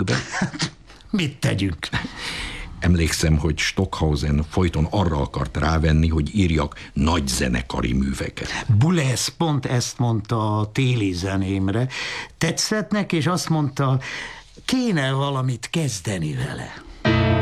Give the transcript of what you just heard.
be? Mit tegyünk? Emlékszem, hogy Stockhausen folyton arra akart rávenni, hogy írjak nagy zenekari műveket. Boulez pont ezt mondta a téli zenémre. Tetszett neki, és azt mondta, kéne valamit kezdeni vele.